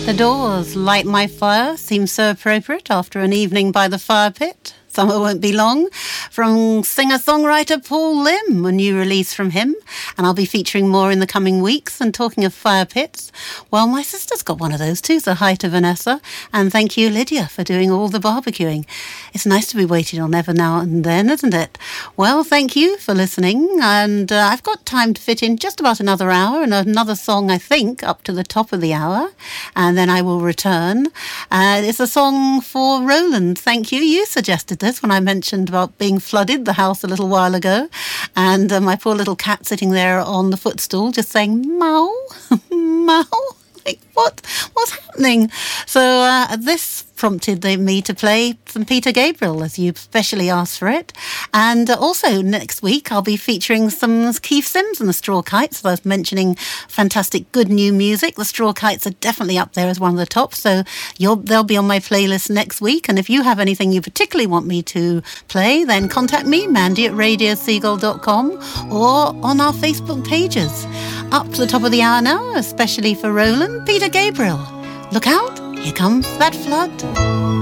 The Doors, Light My Fire, seems so appropriate after an evening by the fire pit. Summer Won't Be Long, from singer-songwriter Paul Lim, a new release from him. And I'll be featuring more in the coming weeks. And talking of fire pits, well, my sister's got one of those too, so hi to Vanessa. And thank you, Lydia, for doing all the barbecuing. It's nice to be waiting on every now and then, isn't it? Well, thank you for listening. And I've got time to fit in just about another hour and another song, I think, up to the top of the hour. And then I will return. It's a song for Roland. Thank you. You suggested this when I mentioned about being flooded, the house, a little while ago, and my poor little cat sitting there on the footstool just saying meow, meow. Like, what's happening? So this prompted me to play some Peter Gabriel, as you specially asked for it. And also next week I'll be featuring some Keith Sims and the Straw Kites. I was mentioning fantastic good new music. The Straw Kites are definitely up there as one of the tops, so they'll be on my playlist next week. And if you have anything you particularly want me to play, then contact me, mandy@radioseagull.com, or on our Facebook pages. Up to the top of the hour now, especially for Roland, Peter Gabriel. Look out, here comes that flood.